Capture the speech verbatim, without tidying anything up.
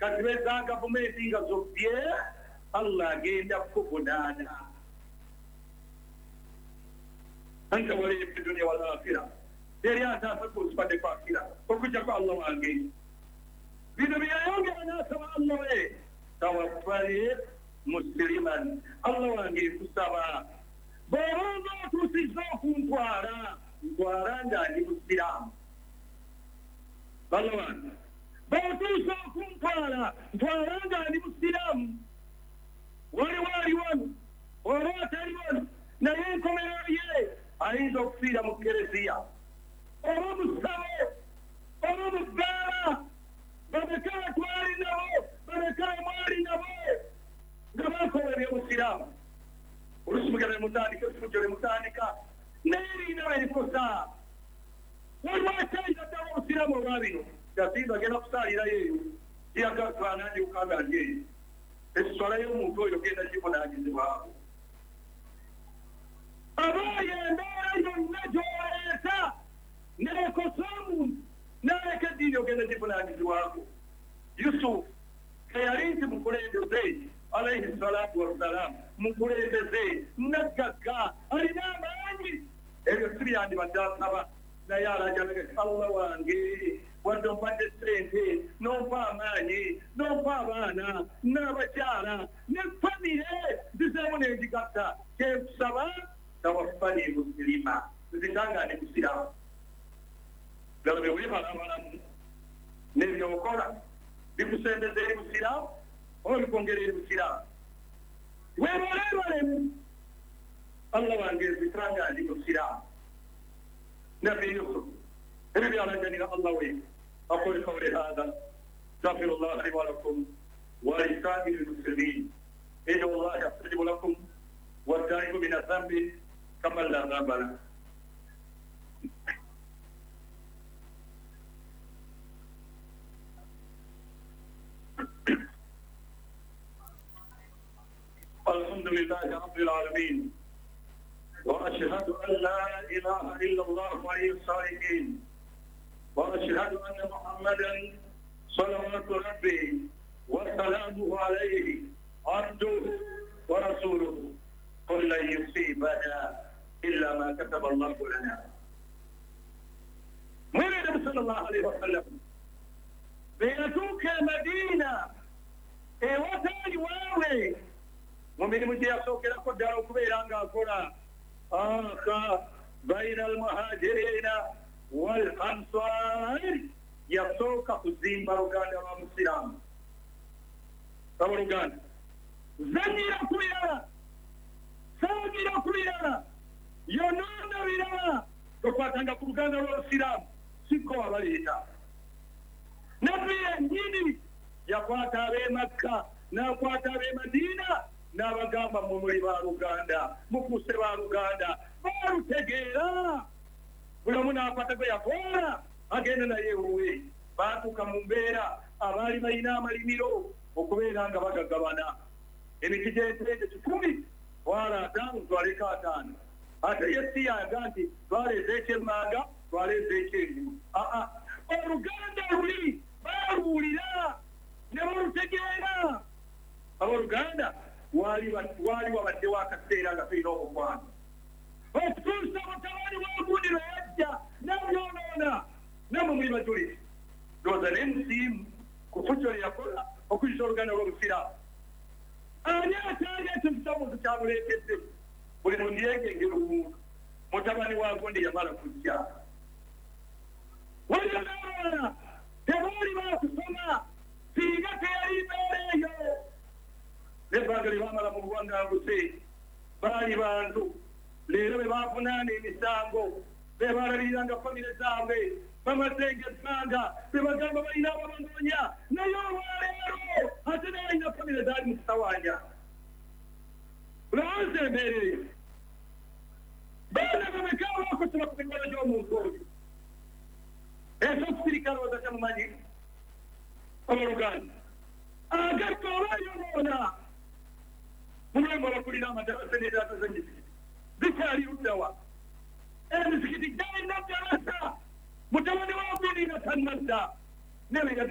kati beza gavumenti nga zobye Allah agenda kukuvunaana anta wali fi dunya wal akhirah teri ataasa kusipate kwa akhira okuja kwa Allah wange bino byayongera n'asaba Allah we tawaffani musliman Allah wange kusaba bw'obanga otuusizza okuntwala ntwala nga ndi musiraamu Allah wange bw'otuusa okuntwala ntwala nga ndi musiraamu waliwo ali wano oba atali wano naye enkomerero ye ayinza okufiira mu kereziya oba musawo oba mubbaala babeka twali nabo babeka mwali nabo nga bakola ebyobusiraamu olusi mugenda nemutandika efujjo nemutandika neerina benkosa waliwo akyayina ddala obusiraamu olwa bino yasimba agenda kusaalirayo eyo giyagatwanandi ukanga ndi eyo esswala y'omuntu oyo genda givunaanyizibwako abaayo embeera yonna gy'oleeta neekosa omuntu n'aleka eddiini ogenda givunaanyizibwako yusufu eyali nti mukulembeze alayhi salatu wassalaamu mukulembeze naggagga alina amaanyi ebyo si byandibadde asaba naye alajanage Allah wange wadde ompadde ssente n'ompa amaanyi n'ompa abaana n'abakyala ne famire nzizeemu n'endigatta kyenkusaba tawaffani muslima nzitangane musiraamu gala bye weebalabalamu n'ebyokola bikusembeza eri musiraamu oba bikwongera eri musiraamu weebaleebalemu Allah wange nzitanga ndi musiraamu نبي يوسف ربي على جنين الله وين أقول قولي هذا استغفر الله لي ولكم ولسائر المسلمين إن الله يستجيب لكم والتائب من الذنب كما لا ذنب له الحمد لله رب العالمين وأشهد أن لا إله إلا الله ولي الصالحين وأشهد أن محمدا صلوات ربي وسلامه عليه عبده ورسوله قل لن يصيبنا إلا ما كتب الله لنا مرد صلى الله عليه وسلم بيتوك مدينة وثاني واوي ومن مجي أسوك لكو دارو كبيران قولا آخا بين المهاجرين والأنصار يسوك الزين بروغان ومسلام بروغان زنجر كويانا ساجر كويانا يونان ويانا تقواتنا بروغان ومسلام سيكو وبريتا نبي نيني يقواتا بمكة نقواتا بمدينة n'abagamba mu muli ba Luganda mukuse ba Luganda balutegeera buli omu n'akwata gwe yakola agenda naye ewuwe baatuuka mu mbeera abaali balina amalimiro okubeera nga bagagabana emiti gy'entende kikumi twala ataano twaleka ataano ate ye si yaga nti twaleeza ekyemmanga twaleeza ekyenju aa oluganda luli baaluwulira ne balutegeera abooluganda wali wabaddewo akaseera nga tulina omukwano okutuusa mutabani wagundi lwe yajja n'abyonoona namwe muli bajulisi ndowooza n'emusiimu ku fujjo yakola okuyisa oluganda olw'obusiraamu ani ataali ekyo muntu kyamuleetedde buli muntu yeegengera omuntu mutabani wagundi yamala kujja waliyo n'abaana tebaali baakusoma singa teyali mbeera eyo nebbanga lye baamala mu buwanganguse baali bantu leero be baavunaana emisango be baalaliiranga famire zaabwe bamazenga ebbanga be bagamba balina ababanoonya naye olwaleero ate naalina famire zaali mu kusawanya lowooza embeera eyo baana bameka abaakosoma ku mikono gy'omuntu oyo ekyokusirika lowooza temumanyi obaluganda agatta obayonoona mulembe abakulira amadarasa n'edata z'emizikiti zikyali luddawa emizikiti gyalina darasa mutabani wa gundi nga tannadda